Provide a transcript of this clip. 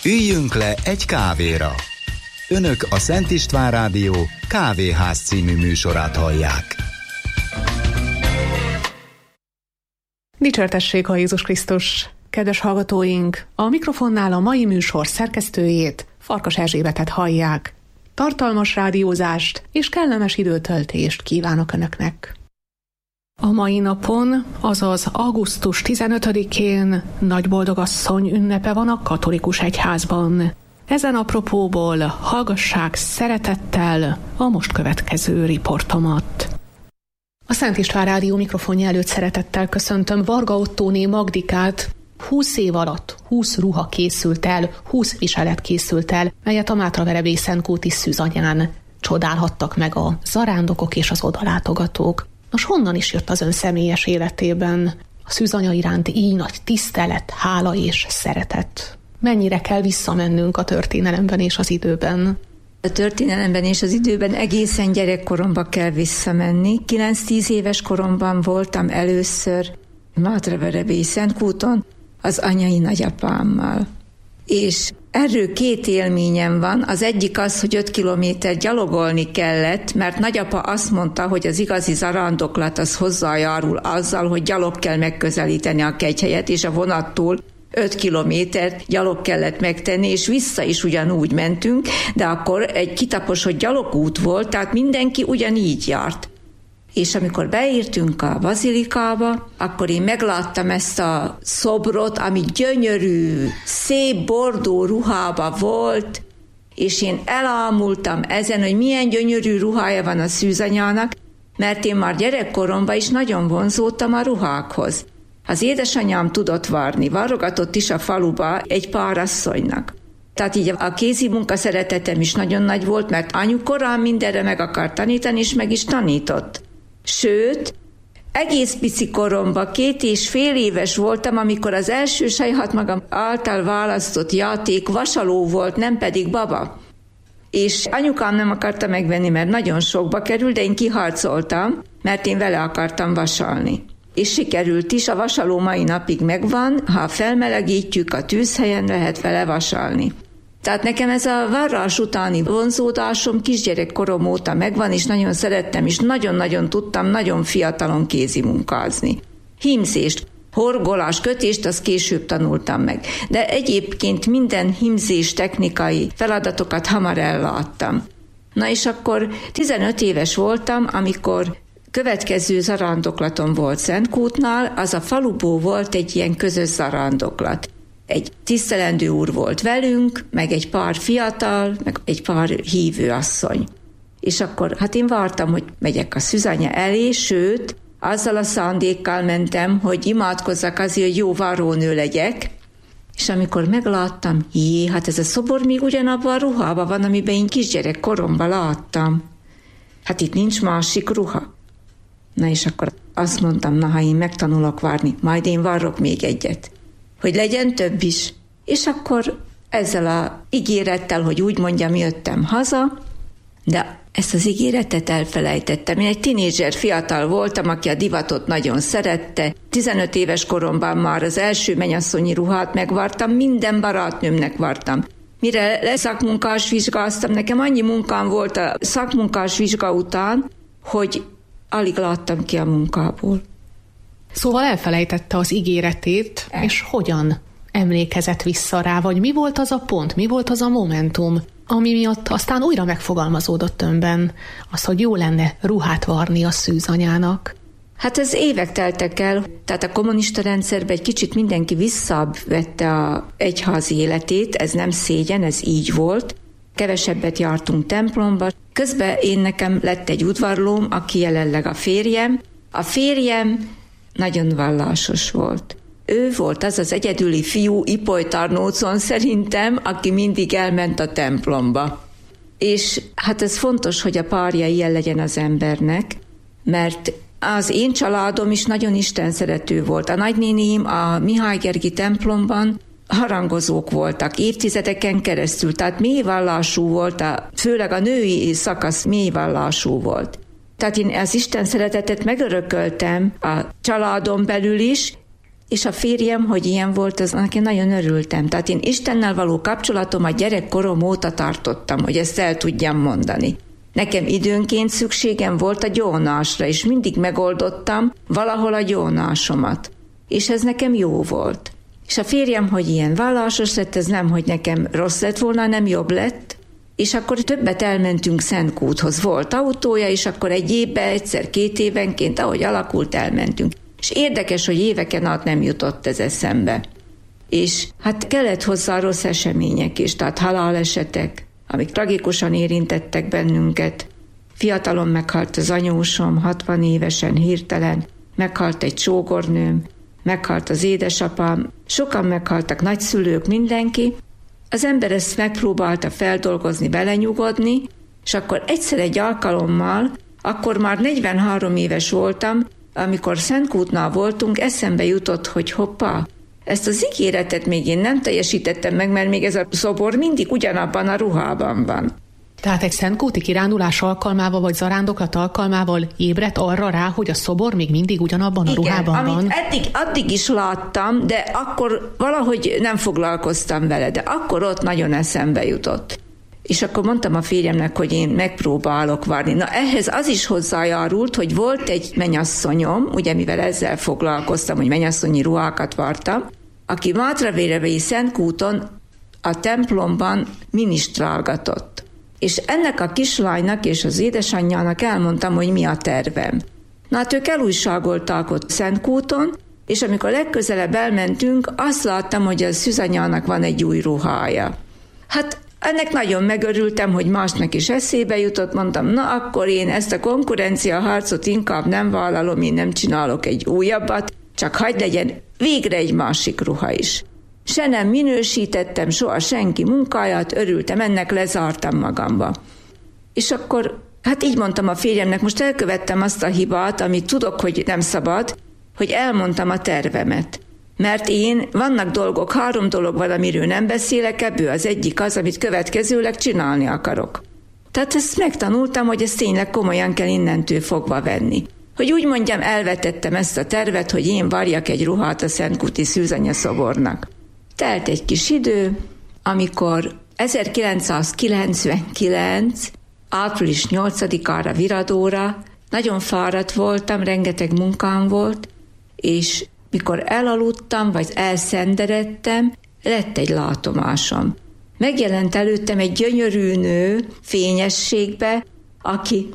Üljünk le egy kávéra. Önök a Szent István Rádió Kávéház című műsorát hallják. Dicsértessék a Jézus Krisztus! Kedves hallgatóink, a mikrofonnál a mai műsor szerkesztőjét, Farkas Erzsébetet hallják. Tartalmas rádiózást és kellemes időtöltést kívánok Önöknek! A mai napon, azaz augusztus 15-én Nagyboldogasszony ünnepe van a katolikus egyházban. Ezen apropóból hallgassák szeretettel a most következő riportomat. A Szent István Rádió mikrofonja előtt szeretettel köszöntöm Varga Ottóné Magdikát. 20 év alatt 20 ruha készült el, 20 viselet készült el, melyet a Mátraverebészenkúti Szűzanyán csodálhattak meg a zarándokok és az odalátogatók. Nos, honnan is jött az ön személyes életében a Szűzanya iránt így nagy tisztelet, hála és szeretet? Mennyire kell visszamennünk a történelemben és az időben? A történelemben és az időben egészen gyerekkoromba kell visszamenni. 9-10 éves koromban voltam először Mátraverebészenkúton az anyai nagyapámmal. És erről 2 élményem van. Az egyik az, hogy 5 kilométer gyalogolni kellett, mert nagyapa azt mondta, hogy az igazi zarándoklat az hozzájárul azzal, hogy gyalog kell megközelíteni a kegyhelyet, és a vonattól 5 kilométert gyalog kellett megtenni, és vissza is ugyanúgy mentünk, de akkor egy kitaposott gyalogút volt, tehát mindenki ugyanígy járt. És amikor beértünk a bazilikába, akkor én megláttam ezt a szobrot, ami gyönyörű, szép bordó ruhába volt, és én elámultam ezen, hogy milyen gyönyörű ruhája van a Szűzanyának, mert én már gyerekkoromban is nagyon vonzódtam a ruhákhoz. Az édesanyám tudott varni, varrogatott is a faluba egy pár asszonynak. Tehát így a kézi munka szeretetem is nagyon nagy volt, mert anyu korán mindenre meg akart tanítani, és meg is tanított. Sőt, egész pici koromban 2,5 éves voltam, amikor az első saját magam által választott játék vasaló volt, nem pedig baba. És anyukám nem akarta megvenni, mert nagyon sokba került, de én kiharcoltam, mert én vele akartam vasalni. És sikerült is, a vasaló mai napig megvan, ha felmelegítjük, a tűzhelyen lehet vele vasalni. Tehát nekem ez a varrás utáni vonzódásom kisgyerekkorom óta megvan, és nagyon szerettem, és nagyon-nagyon tudtam nagyon fiatalon kézimunkázni. Hímzést, horgolás, kötést, azt később tanultam meg. De egyébként minden hímzés technikai feladatokat hamar elláttam. Na és akkor 15 éves voltam, amikor következő zarándoklatom volt Szentkútnál, az a faluból volt egy ilyen közös zarándoklat. Egy tisztelendő úr volt velünk, meg egy pár fiatal, meg egy pár hívő asszony. És akkor én vártam, hogy megyek a Szűzanya elé, sőt, azzal a szándékkal mentem, hogy imádkozzak azért, hogy jó varrónő legyek, és amikor megláttam, ez a szobor még ugyanabban a ruhában van, amiben én kisgyerek koromban láttam. Itt nincs másik ruha. Na és akkor azt mondtam, ha én megtanulok várni, majd én varrok még egyet. Hogy legyen több is. És akkor ezzel a ígérettel, hogy úgy mondjam, jöttem haza, de ezt az ígéretet elfelejtettem. Én egy tinédzser fiatal voltam, aki a divatot nagyon szerette. 15 éves koromban már az első mennyasszonyi ruhát megvartam, minden barátnőmnek vartam. Mire leszakmunkás vizsgáztam, nekem annyi munkám volt a szakmunkás vizsga után, hogy alig láttam ki a munkából. Szóval elfelejtette az ígéretét, és hogyan emlékezett vissza rá, vagy mi volt az a pont, mi volt az a momentum, ami miatt aztán újra megfogalmazódott önben az, hogy jó lenne ruhát varni a Szűzanyának? Ez évek teltek el, tehát a kommunista rendszerben egy kicsit mindenki visszavette az egyházi életét, ez nem szégyen, ez így volt. Kevesebbet jártunk templomba. Közben nekem lett egy udvarlóm, aki jelenleg a férjem. A férjem nagyon vallásos volt. Ő volt az az egyedüli fiú Ipolytarnócon szerintem, aki mindig elment a templomba. És ez fontos, hogy a párja ilyen legyen az embernek, mert az én családom is nagyon istenszerető volt. A nagynéném a Mihály-Gergi templomban harangozók voltak évtizedeken keresztül, tehát mélyvallású volt, főleg a női szakasz mélyvallású volt. Tehát én az Isten szeretetet megörököltem a családon belül is, És a férjem, hogy ilyen volt, az én nagyon örültem. Tehát én Istennel való kapcsolatomat gyerekkorom óta tartottam, hogy ezt el tudjam mondani. Nekem időnként szükségem volt a gyónásra, és mindig megoldottam valahol a gyónásomat. És ez nekem jó volt. És a férjem, hogy ilyen vallásos lett, ez nem, hogy nekem rossz lett volna, nem jobb lett. És akkor többet elmentünk Szentkúthoz. Volt autója, és akkor egy évben, egyszer 2 évenként, ahogy alakult, elmentünk. És érdekes, hogy éveken át nem jutott ez eszembe. És hát kellett hozzá rossz események is, tehát halálesetek, amik tragikusan érintettek bennünket. Fiatalon meghalt az anyósom, 60 évesen, hirtelen, meghalt egy sógornőm, meghalt az édesapám, sokan meghaltak, nagyszülők, mindenki. Az ember ezt megpróbálta feldolgozni, belenyugodni, és akkor egyszer egy alkalommal, akkor már 43 éves voltam, amikor Szentkútnál voltunk, eszembe jutott, hogy hoppá, ezt az ígéretet még én nem teljesítettem meg, mert még ez a szobor mindig ugyanabban a ruhában van. Tehát egy szentkúti kirándulás alkalmával vagy zarándoklat alkalmával ébredt arra rá, hogy a szobor még mindig ugyanabban a ruhában van? Igen, addig is láttam, de akkor valahogy nem foglalkoztam vele, de akkor ott nagyon eszembe jutott. És akkor mondtam a férjemnek, hogy én megpróbálok várni. Na ehhez az is hozzájárult, hogy volt egy mennyasszonyom, ugye mivel ezzel foglalkoztam, hogy mennyasszonyi ruhákat vartam, aki Mátravérevelyi Szentkúton a templomban minisztrálgatott. És ennek a kislánynak és az édesanyjának elmondtam, hogy mi a tervem. Na hát ők elújságolták ott Szentkúton, és amikor legközelebb elmentünk, azt láttam, hogy a szűzanyának van egy új ruhája. Hát ennek nagyon megörültem, hogy másnak is eszébe jutott, mondtam, na akkor én ezt a konkurenciaharcot inkább nem vállalom, én nem csinálok egy újabbat, csak hagyd legyen végre egy másik ruha is. Se nem minősítettem soha senki munkáját, örültem, ennek lezártam magamba. És akkor, hát így mondtam a férjemnek, most elkövettem azt a hibát, amit tudok, hogy nem szabad, hogy elmondtam a tervemet. Mert vannak dolgok, 3 dolog van, amiről nem beszélek, ebből az egyik az, amit következőleg csinálni akarok. Tehát ezt megtanultam, hogy ezt tényleg komolyan kell innentől fogva venni. Hogy úgy mondjam, elvetettem ezt a tervet, hogy én varjak egy ruhát a Szentkúti Szűzanya szobornak. Telt egy kis idő, amikor 1999. április 8-ára Viradóra nagyon fáradt voltam, rengeteg munkám volt, és mikor elaludtam, vagy elszenderedtem, lett egy látomásom. Megjelent előttem egy gyönyörű nő fényességbe, aki